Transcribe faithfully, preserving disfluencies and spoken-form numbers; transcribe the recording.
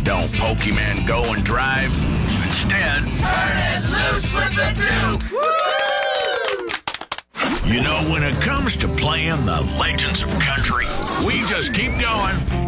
Don't Pokemon go and drive. Instead, turn it loose with the Duke! You know, when it comes to playing the legends of country, we just keep going.